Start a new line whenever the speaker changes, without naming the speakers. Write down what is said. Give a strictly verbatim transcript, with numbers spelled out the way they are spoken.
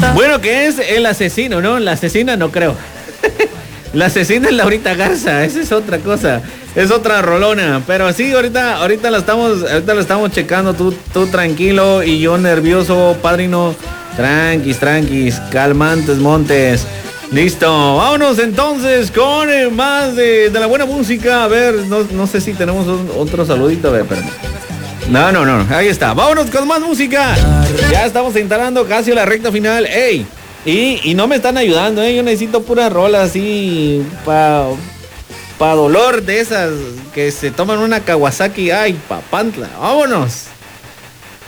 Bueno, que es el asesino, ¿no? La asesina no creo. La asesina es Laurita Garza, esa es otra cosa. Es otra rolona. Pero sí, ahorita, ahorita la estamos, ahorita la estamos checando. Tú, tú tranquilo y yo nervioso, padrino. Tranquis, tranquis, calmantes montes. Listo, vámonos entonces con eh, más de, de la buena música. A ver, no, no sé si tenemos un, otro saludito. A ver, espérame. No, no, no, ahí está. Vámonos con más música. Ya estamos instalando casi la recta final. ¡Ey! Y, y no me están ayudando, ¿eh? Yo necesito pura rola así para pa dolor de esas que se toman una Kawasaki. ¡Ay, papantla! ¡Vámonos!